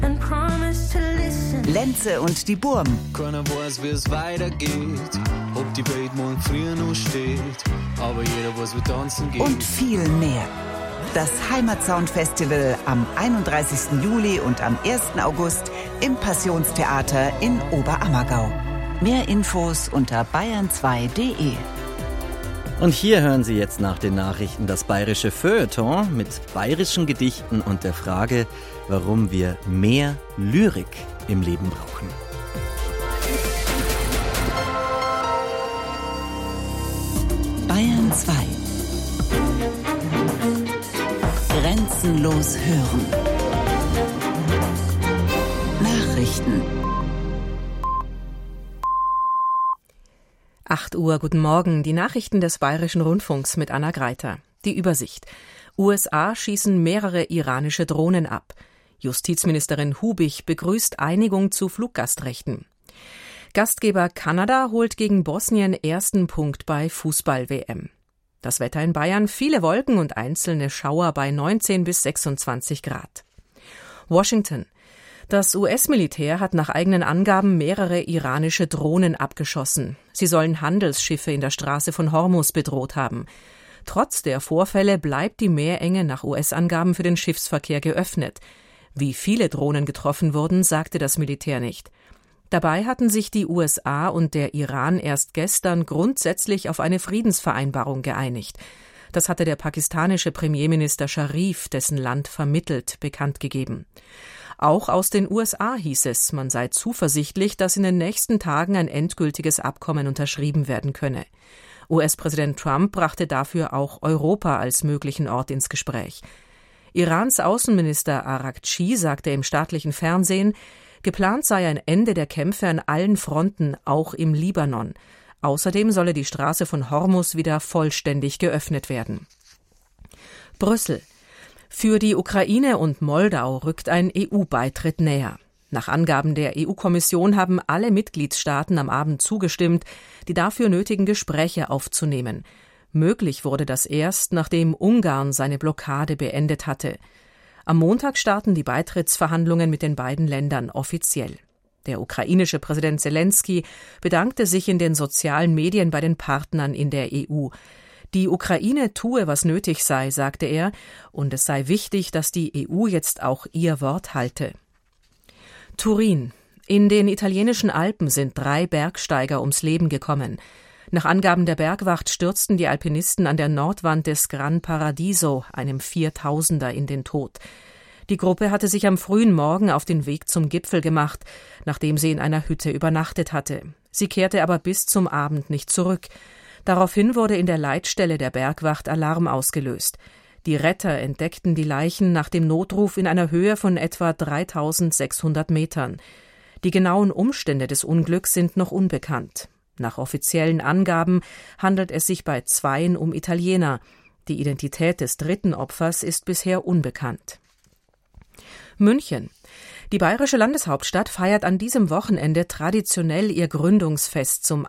and promise to listen. Lenze und die Burm. Keiner weiß, wie es weitergeht, ob die Welt morgen früh noch steht, aber jeder weiß, wie tanzen geht. Und viel mehr. Das Heimatsound-Festival am 31. Juli und am 1. August im Passionstheater in Oberammergau. Mehr Infos unter bayern2.de. Und hier hören Sie jetzt nach den Nachrichten das bayerische Feuilleton mit bayerischen Gedichten und der Frage, warum wir mehr Lyrik im Leben brauchen. Bayern 2. Grenzenlos hören. Nachrichten. 8 Uhr, guten Morgen. Die Nachrichten des Bayerischen Rundfunks mit Anna Greiter. Die Übersicht. USA schießen mehrere iranische Drohnen ab. Justizministerin Hubich begrüßt Einigung zu Fluggastrechten. Gastgeber Kanada holt gegen Bosnien ersten Punkt bei Fußball-WM. Das Wetter in Bayern, viele Wolken und einzelne Schauer bei 19 bis 26 Grad. Washington. Das US-Militär hat nach eigenen Angaben mehrere iranische Drohnen abgeschossen. Sie sollen Handelsschiffe in der Straße von Hormuz bedroht haben. Trotz der Vorfälle bleibt die Meerenge nach US-Angaben für den Schiffsverkehr geöffnet. Wie viele Drohnen getroffen wurden, sagte das Militär nicht. Dabei hatten sich die USA und der Iran erst gestern grundsätzlich auf eine Friedensvereinbarung geeinigt. Das hatte der pakistanische Premierminister Sharif, dessen Land vermittelt, bekannt gegeben. Auch aus den USA hieß es, man sei zuversichtlich, dass in den nächsten Tagen ein endgültiges Abkommen unterschrieben werden könne. US-Präsident Trump brachte dafür auch Europa als möglichen Ort ins Gespräch. Irans Außenminister Araghchi sagte im staatlichen Fernsehen, geplant sei ein Ende der Kämpfe an allen Fronten, auch im Libanon. Außerdem solle die Straße von Hormuz wieder vollständig geöffnet werden. Brüssel. Für die Ukraine und Moldau rückt ein EU-Beitritt näher. Nach Angaben der EU-Kommission haben alle Mitgliedstaaten am Abend zugestimmt, die dafür nötigen Gespräche aufzunehmen. Möglich wurde das erst, nachdem Ungarn seine Blockade beendet hatte. Am Montag starten die Beitrittsverhandlungen mit den beiden Ländern offiziell. Der ukrainische Präsident Selenskyj bedankte sich in den sozialen Medien bei den Partnern in der EU. Die Ukraine tue, was nötig sei, sagte er, und es sei wichtig, dass die EU jetzt auch ihr Wort halte. Turin. In den italienischen Alpen sind 3 Bergsteiger ums Leben gekommen. Nach Angaben der Bergwacht stürzten die Alpinisten an der Nordwand des Gran Paradiso, einem 4000er, in den Tod. Die Gruppe hatte sich am frühen Morgen auf den Weg zum Gipfel gemacht, nachdem sie in einer Hütte übernachtet hatte. Sie kehrte aber bis zum Abend nicht zurück. Daraufhin wurde in der Leitstelle der Bergwacht Alarm ausgelöst. Die Retter entdeckten die Leichen nach dem Notruf in einer Höhe von etwa 3600 Metern. Die genauen Umstände des Unglücks sind noch unbekannt. Nach offiziellen Angaben handelt es sich bei 2 um Italiener. Die Identität des 3. Opfers ist bisher unbekannt. München. Die bayerische Landeshauptstadt feiert an diesem Wochenende traditionell ihr Gründungsfest zum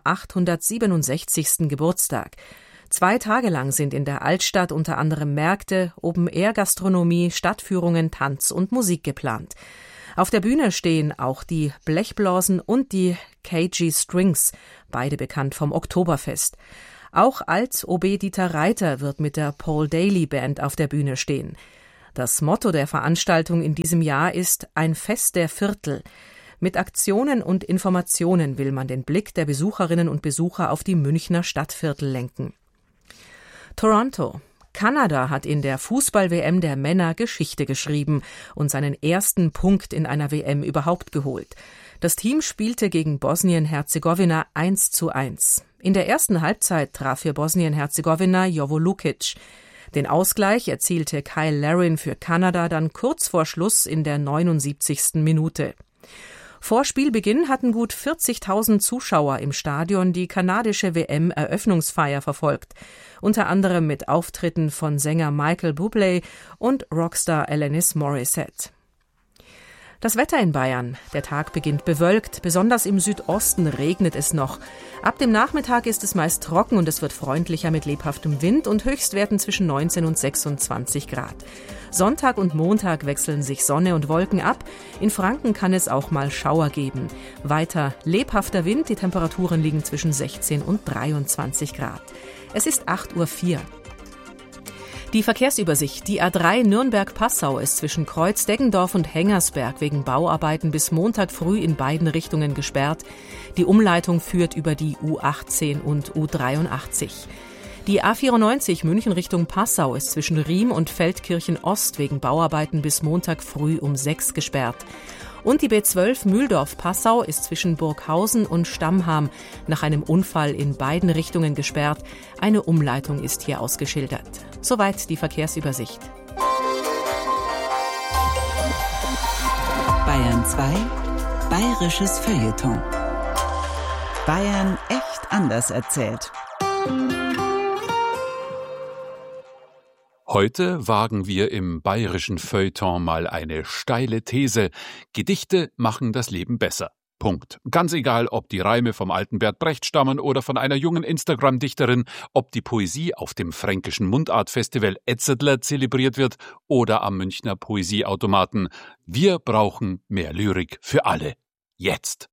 867. Geburtstag. 2 Tage lang sind in der Altstadt unter anderem Märkte, Open-Air-Gastronomie, Stadtführungen, Tanz und Musik geplant. Auf der Bühne stehen auch die Blechblasen und die KG Strings, beide bekannt vom Oktoberfest. Auch Alt-OB Dieter Reiter wird mit der Paul Daly Band auf der Bühne stehen. Das Motto der Veranstaltung in diesem Jahr ist »Ein Fest der Viertel«. Mit Aktionen und Informationen will man den Blick der Besucherinnen und Besucher auf die Münchner Stadtviertel lenken. Toronto. Kanada hat in der Fußball-WM der Männer Geschichte geschrieben und seinen ersten Punkt in einer WM überhaupt geholt. Das Team spielte gegen Bosnien-Herzegowina 1:1. In der ersten Halbzeit traf für Bosnien-Herzegowina Jovo Lukic. Den Ausgleich erzielte Kyle Larin für Kanada dann kurz vor Schluss in der 79. Minute. Vor Spielbeginn hatten gut 40.000 Zuschauer im Stadion die kanadische WM-Eröffnungsfeier verfolgt, unter anderem mit Auftritten von Sänger Michael Bublé und Rockstar Alanis Morissette. Das Wetter in Bayern. Der Tag beginnt bewölkt, besonders im Südosten regnet es noch. Ab dem Nachmittag ist es meist trocken und es wird freundlicher mit lebhaftem Wind und Höchstwerten zwischen 19 und 26 Grad. Sonntag und Montag wechseln sich Sonne und Wolken ab. In Franken kann es auch mal Schauer geben. Weiter lebhafter Wind, die Temperaturen liegen zwischen 16 und 23 Grad. Es ist 8:04 Uhr. Die Verkehrsübersicht. Die A3 Nürnberg-Passau ist zwischen Kreuz-Deggendorf und Hengersberg wegen Bauarbeiten bis Montag früh in beiden Richtungen gesperrt. Die Umleitung führt über die U18 und U83. Die A94 München Richtung Passau ist zwischen Riem und Feldkirchen Ost wegen Bauarbeiten bis Montag früh um 6 gesperrt. Und die B12 Mühldorf-Passau ist zwischen Burghausen und Stammham nach einem Unfall in beiden Richtungen gesperrt. Eine Umleitung ist hier ausgeschildert. Soweit die Verkehrsübersicht. Bayern 2, bayerisches Feuilleton. Bayern echt anders erzählt. Heute wagen wir im bayerischen Feuilleton mal eine steile These. Gedichte machen das Leben besser. Punkt. Ganz egal, ob die Reime vom alten Bert Brecht stammen oder von einer jungen Instagram-Dichterin, ob die Poesie auf dem fränkischen Mundart-Festival Etzedler zelebriert wird oder am Münchner Poesieautomaten. Wir brauchen mehr Lyrik für alle. Jetzt.